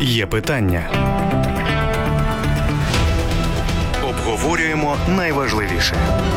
Є питання. Обговорюємо найважливіше.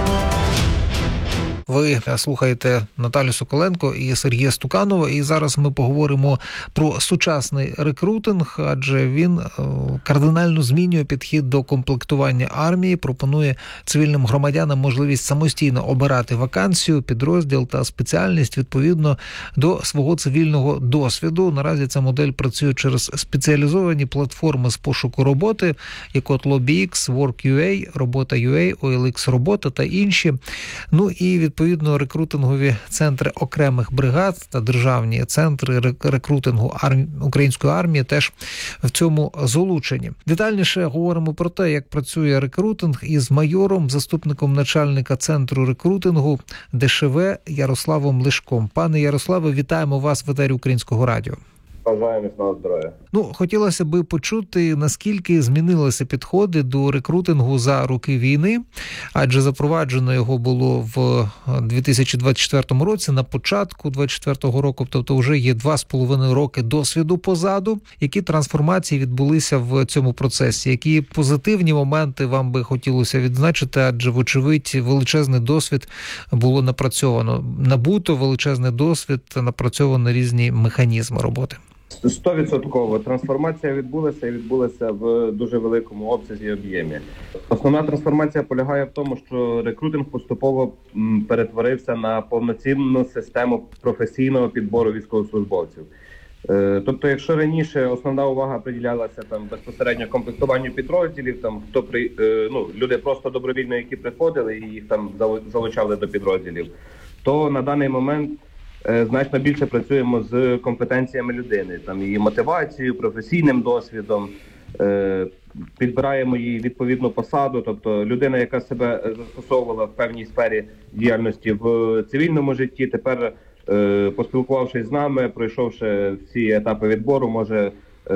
Ви слухаєте Наталю Соколенко і Сергія Стуканова, і зараз ми поговоримо про сучасний рекрутинг, адже він кардинально змінює підхід до комплектування армії, пропонує цивільним громадянам можливість самостійно обирати вакансію, підрозділ та спеціальність відповідно до свого цивільного досвіду. Наразі ця модель працює через спеціалізовані платформи з пошуку роботи, як от LobbyX, Work.ua, Робота.ua, OLX Робота та інші. Ну і відповідно рекрутингові центри окремих бригад та державні центри рекрутингу української армії теж в цьому залучені. Детальніше говоримо про те, як працює рекрутинг із майором, заступником начальника центру рекрутингу ДШВ Ярославом Лишком. Пане Ярославе, вітаємо вас в етері Українського радіо. Бажаю міцного здоров'я. Хотілося би почути, наскільки змінилися підходи до рекрутингу за роки війни, адже запроваджено його було в 2024 році, на початку 2024 року, тобто вже є 2,5 роки досвіду позаду. Які трансформації відбулися в цьому процесі? Які позитивні моменти вам би хотілося відзначити, адже, вочевидь, величезний досвід було напрацьовано. Набуто величезний досвід, напрацьовано різні механізми роботи. 100% трансформація відбулася в дуже великому обсязі і об'ємі. Основна трансформація полягає в тому, що рекрутинг поступово перетворився на повноцінну систему професійного підбору військовослужбовців. Тобто, якщо раніше основна увага приділялася безпосередньо комплектуванню підрозділів, люди просто добровільно, які приходили і їх залучали до підрозділів, то на даний момент значно більше працюємо з компетенціями людини, її мотивацією, професійним досвідом, підбираємо їй відповідну посаду, тобто людина, яка себе застосовувала в певній сфері діяльності в цивільному житті, тепер, поспілкувавшись з нами, пройшовши всі етапи відбору, може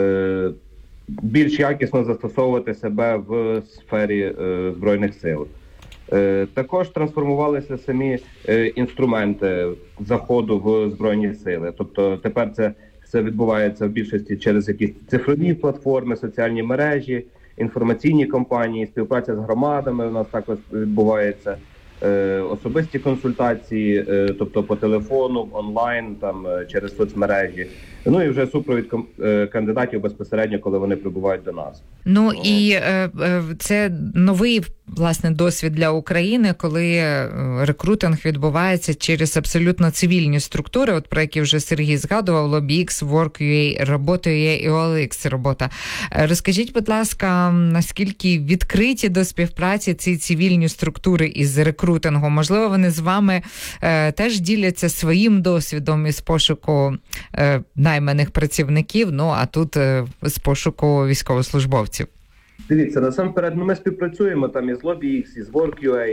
більш якісно застосовувати себе в сфері Збройних сил. Також трансформувалися самі інструменти заходу в Збройні сили. Тобто тепер це все відбувається в більшості через якісь цифрові платформи, соціальні мережі, інформаційні кампанії, співпраця з громадами у нас також відбувається, особисті консультації, тобто по телефону, онлайн, через соцмережі. Ну і вже супровід кандидатів безпосередньо, коли вони прибувають до нас. І це новий, власне, досвід для України, коли рекрутинг відбувається через абсолютно цивільні структури, от про які вже Сергій згадував, LobbyX, Work.ua, Робота.ua і OLX Робота. Розкажіть, будь ласка, наскільки відкриті до співпраці ці цивільні структури із рекрутингом? Можливо, вони з вами теж діляться своїм досвідом із пошуку найманих працівників, а тут з пошуку військовослужбовців. Дивіться, насамперед, ми співпрацюємо із LobbyX, із Work.ua,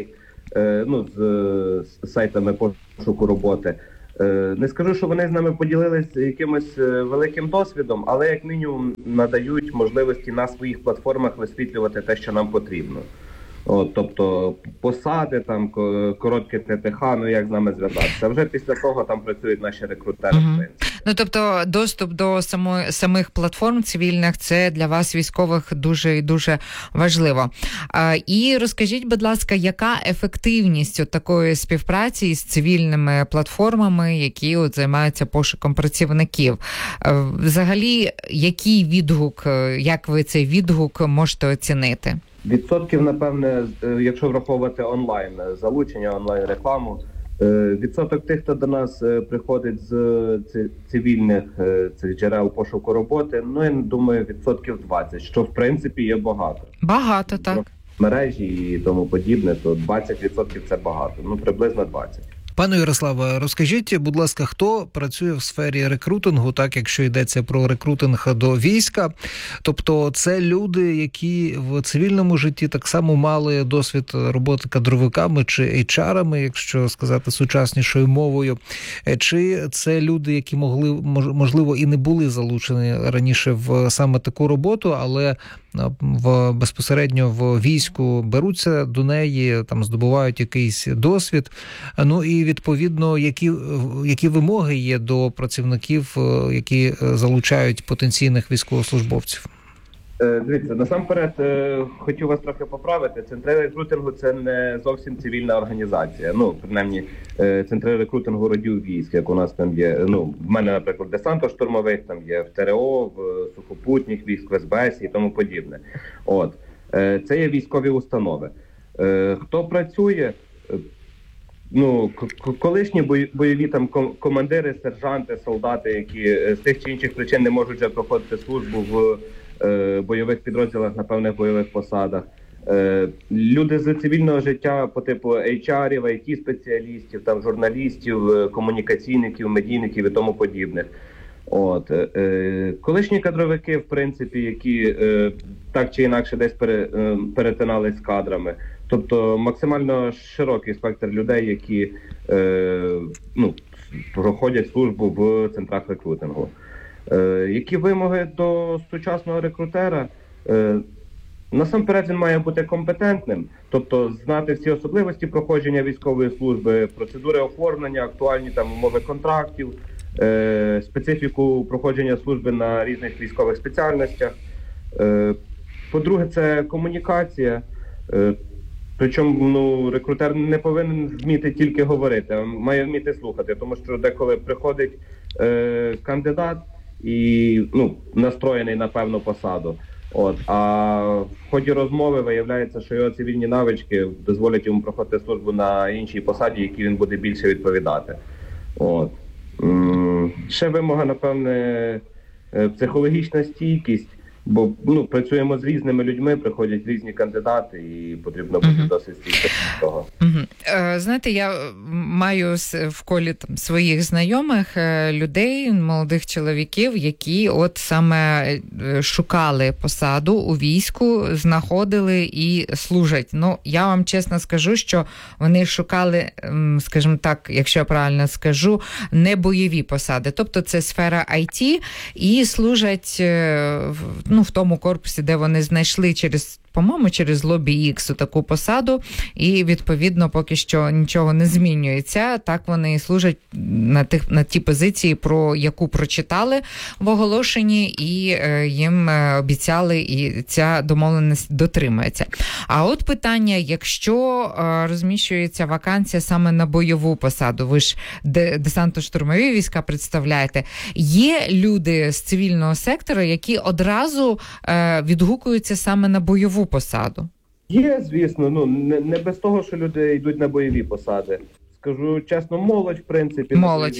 з сайтами пошуку роботи. Не скажу, що вони з нами поділилися якимось великим досвідом, але як мінімум надають можливості на своїх платформах висвітлювати те, що нам потрібно. Тобто посади, коротке ТТХ, як з нами зв'язатися. Вже після того там працюють наші рекрутери. Тобто доступ до самих платформ цивільних – це для вас, військових, дуже і дуже важливо. І розкажіть, будь ласка, яка ефективність такої співпраці з цивільними платформами, які займаються пошуком працівників? Взагалі, який відгук, як ви цей відгук можете оцінити? Відсотків, напевне, якщо враховувати онлайн залучення, онлайн-рекламу, відсоток тих, хто до нас приходить з цивільних цих джерел пошуку роботи, я думаю, 20%, що в принципі є багато. Багато, так. Мережі і тому подібне, то 20% це багато, приблизно 20%. Пане Ярославе, розкажіть, будь ласка, хто працює в сфері рекрутингу, так, якщо йдеться про рекрутинг до війська? Тобто це люди, які в цивільному житті так само мали досвід роботи кадровиками чи HR-ами, якщо сказати сучаснішою мовою, чи це люди, які можливо, і не були залучені раніше в саме таку роботу, але безпосередньо в війську беруться до неї, там здобувають якийсь досвід. Ну і відповідно, які вимоги є до працівників, які залучають потенційних військовослужбовців? Дивіться, насамперед хотів вас трохи поправити. Центри рекрутингу – це не зовсім цивільна організація. Ну, принаймні, центри рекрутингу родів військ, як у нас там є. Ну, в мене, наприклад, десантно-штурмових, там є в ТРО, в сухопутніх військ, в СБС і тому подібне. От. Це є військові установи. Хто працює? Ну, колишні бойові там командири, сержанти, солдати, які з тих чи інших причин не можуть вже проходити службу в бойових підрозділах на певних бойових посадах. Люди з цивільного життя по типу HR-ів, IT-спеціалістів, там, журналістів, комунікаційників, медійників і тому подібних. От. Колишні кадровики, в принципі, які так чи інакше десь перетинались з кадрами. Тобто максимально широкий спектр людей, які проходять службу в центрах рекрутингу. Які вимоги до сучасного рекрутера? Насамперед він має бути компетентним, тобто знати всі особливості проходження військової служби, процедури оформлення, актуальні там умови контрактів, специфіку проходження служби на різних військових спеціальностях. По-друге, це комунікація. Причому рекрутер не повинен вміти тільки говорити, а має вміти слухати, тому що деколи приходить кандидат і настроєний на певну посаду. От, а в ході розмови виявляється, що його цивільні навички дозволять йому проходити службу на іншій посаді, якій він буде більше відповідати. От. Ще вимога, напевне, психологічна стійкість, бо працюємо з різними людьми, приходять різні кандидати і потрібно бути досить стійким до того. Знаєте, я маю в колі там своїх знайомих людей, молодих чоловіків, які от саме шукали посаду у війську, знаходили і служать. Ну, я вам чесно скажу, що вони шукали, скажімо так, якщо я правильно скажу, не бойові посади. Тобто це сфера IT і служать в тому корпусі, де вони знайшли через Lobby X таку посаду, і, відповідно, поки що нічого не змінюється. Так вони і служать на ті позиції, про яку прочитали в оголошенні, і їм обіцяли, і ця домовленість дотримується. А от питання, якщо розміщується вакансія саме на бойову посаду, ви ж десантно-штурмові війська представляєте, є люди з цивільного сектору, які одразу відгукуються саме на бойову посаду? Є, звісно, не без того, що люди йдуть на бойові посади. Скажу чесно, молодь, в принципі, молодь.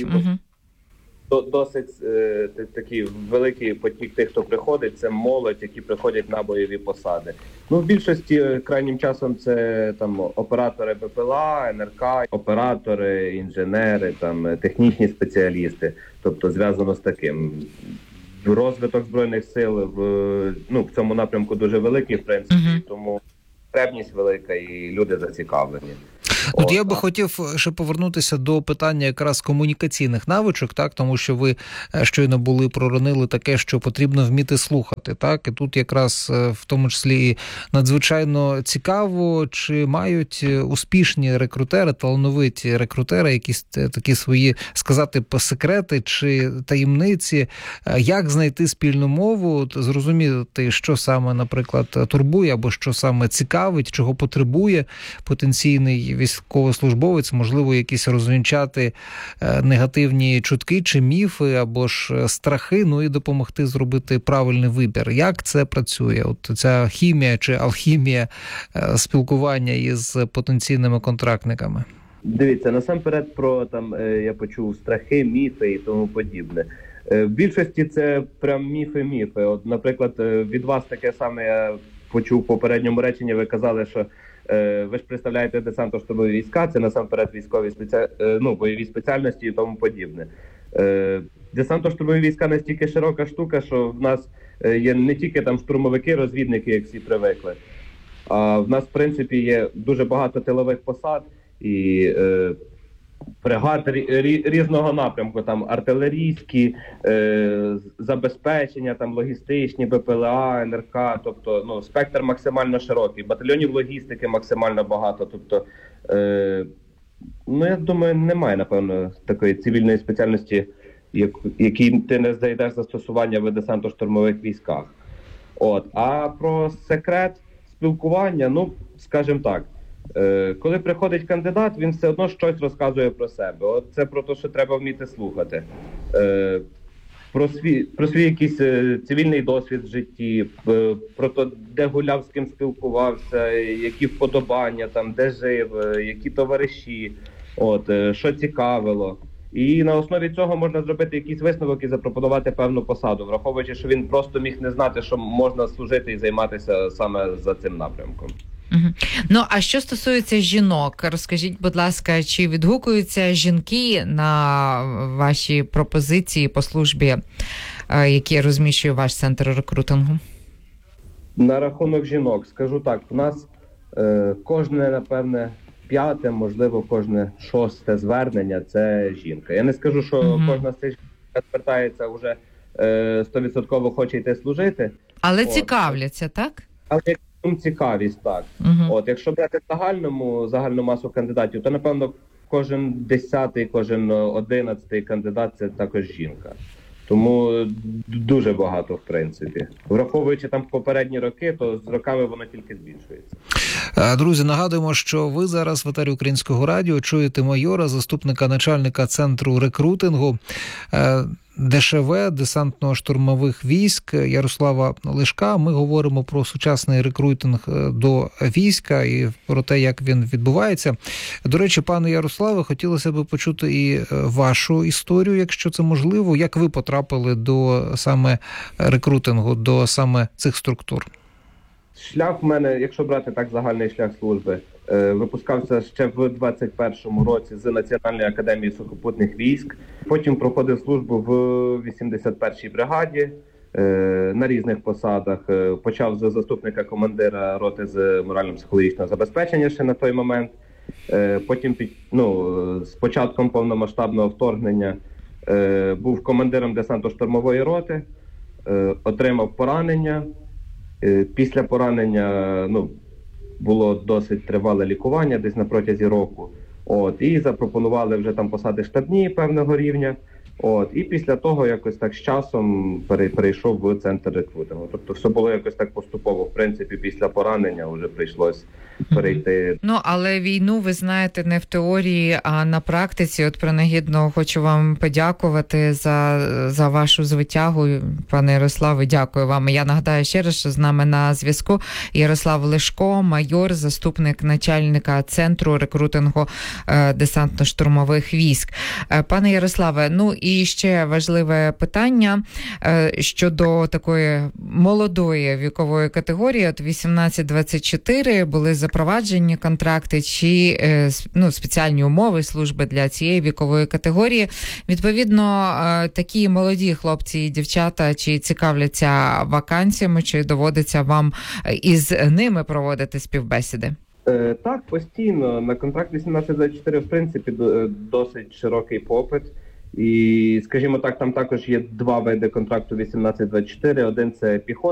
Досить такий великий потік тих, хто приходить, це молодь, які приходять на бойові посади. В більшості крайнім часом це там оператори БПЛА, НРК, оператори, інженери, там технічні спеціалісти, зв'язано з таким. Розвиток Збройних сил в цьому напрямку дуже великий, в принципі, тому потребність велика і люди зацікавлені. От я би хотів ще повернутися до питання якраз комунікаційних навичок, так, тому що ви щойно проронили таке, що потрібно вміти слухати, так, і тут якраз в тому числі надзвичайно цікаво, чи мають успішні рекрутери, талановиті рекрутери якісь такі свої, сказати, секрети чи таємниці, як знайти спільну мову, зрозуміти, що саме, наприклад, турбує або що саме цікавить, чого потребує потенційний військовослужбовець, можливо, якісь розвінчати негативні чутки чи міфи, або ж страхи, і допомогти зробити правильний вибір. Як це працює? От ця хімія чи алхімія спілкування із потенційними контрактниками? Дивіться, насамперед я почув страхи, міфи і тому подібне. В більшості це прям міфи. От, наприклад, від вас таке саме я почув в попередньому реченні, ви казали, що ви ж представляєте десантно-штурмові війська, це насамперед військові бойові спеціальності і тому подібне. Десантно-штурмові війська настільки широка штука, що в нас є не тільки там штурмовики, розвідники, як всі привикли, а в нас, в принципі, є дуже багато тилових посад, і бригад різного напрямку, там артилерійські, забезпечення, там логістичні, БПЛА, НРК, тобто ну, спектр максимально широкий, батальйонів логістики максимально багато, тобто ну, я думаю, немає, напевно, такої цивільної спеціальності, якій ти не знайдеш застосування в десантно-штурмових військах. От. А про секрет спілкування, ну, скажімо так, коли приходить кандидат, він все одно щось розказує про себе. От це про те, що треба вміти слухати. Про свій якийсь цивільний досвід в житті, про те, де гуляв, з ким спілкувався, які вподобання, там, де жив, які товариші, от, що цікавило. І на основі цього можна зробити якийсь висновок і запропонувати певну посаду, враховуючи, що він просто міг не знати, що можна служити і займатися саме за цим напрямком. Угу. Ну, а що стосується жінок, розкажіть, будь ласка, чи відгукуються жінки на ваші пропозиції по службі, які розміщує ваш центр рекрутингу? На рахунок жінок, скажу так, у нас кожне, напевне, 5, можливо, кожне 6 звернення – це жінка. Я не скажу, що кожна з цих жінок звертається вже 100% хоче йти служити. Але цікавляться, так? Але цікавість, так. От, якщо брати загальну масу кандидатів, то, напевно, кожен 10-й, кожен 11-й кандидат – це також жінка. Тому дуже багато, в принципі. Враховуючи там попередні роки, то з роками воно тільки збільшується. Друзі, нагадуємо, що ви зараз в етері Українського радіо чуєте майора, заступника начальника центру рекрутингу ДШВ, десантно-штурмових військ Ярослава Лишка. Ми говоримо про сучасний рекрутинг до війська і про те, як він відбувається. До речі, пане Ярославе, хотілося б почути і вашу історію, якщо це можливо. Як ви потрапили до саме рекрутингу, до саме цих структур? Шлях в мене, якщо брати так загальний шлях служби, випускався ще в 21-му році з Національної академії сухопутних військ. Потім проходив службу в 81-й бригаді на різних посадах. Почав з заступника командира роти з морально-психологічного забезпечення ще на той момент. Потім з початком повномасштабного вторгнення був командиром десантно-штурмової роти, отримав поранення. Після поранення було досить тривале лікування, десь на протязі року. І запропонували вже там посади штабні певного рівня. І після того якось так з часом перейшов в центр рекрутингу. Тобто все було якось так поступово. В принципі, після поранення вже прийшлось перейти. Але війну, ви знаєте, не в теорії, а на практиці. От принагідно хочу вам подякувати за вашу звитягу, пане Ярославе, дякую вам. Я нагадаю ще раз, що з нами на зв'язку Ярослав Лишко, майор, заступник начальника центру рекрутингу десантно-штурмових військ. Пане Ярославе, і ще важливе питання щодо такої молодої вікової категорії. От 18-24 були запроваджені контракти чи спеціальні умови служби для цієї вікової категорії. Відповідно, такі молоді хлопці і дівчата чи цікавляться вакансіями, чи доводиться вам із ними проводити співбесіди? Так, постійно. На контракт 18-24, в принципі, досить широкий попит. І, скажімо так, там також є 2 види контракту 18-24. Один – це піхота.